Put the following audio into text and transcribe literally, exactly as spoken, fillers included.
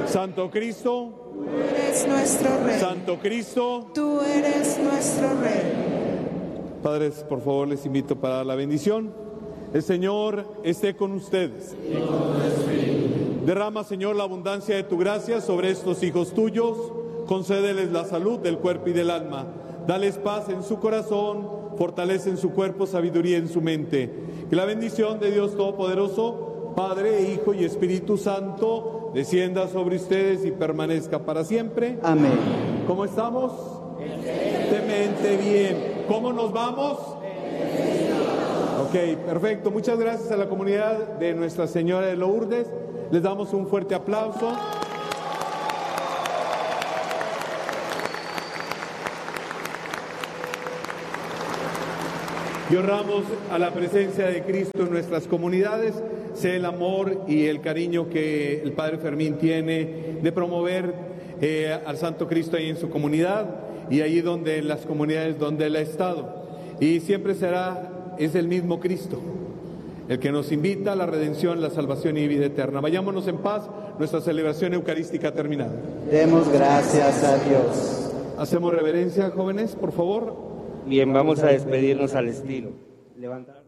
Santo Cristo, tú eres nuestro Rey. Santo Cristo. Tú eres nuestro Rey. Padres, por favor, les invito para dar la bendición. El Señor esté con ustedes. Derrama, Señor, la abundancia de tu gracia sobre estos hijos tuyos. Concédeles la salud del cuerpo y del alma. Dales paz en su corazón, fortalece en su cuerpo, sabiduría en su mente. Que la bendición de Dios Todopoderoso, Padre, Hijo y Espíritu Santo, descienda sobre ustedes y permanezca para siempre. Amén. ¿Cómo estamos? Excelentemente bien. ¿Cómo nos vamos? Ok, perfecto. Muchas gracias a la comunidad de Nuestra Señora de Lourdes. Les damos un fuerte aplauso. Y honramos a la presencia de Cristo en nuestras comunidades. Sé el amor y el cariño que el Padre Fermín tiene de promover eh, al Santo Cristo ahí en su comunidad y allí donde en las comunidades donde él ha estado. Y siempre será, es el mismo Cristo, el que nos invita a la redención, la salvación y vida eterna. Vayámonos en paz, nuestra celebración eucarística terminada. Demos gracias a Dios. Hacemos reverencia, jóvenes, por favor. Bien, vamos a despedirnos al estilo. Levantar.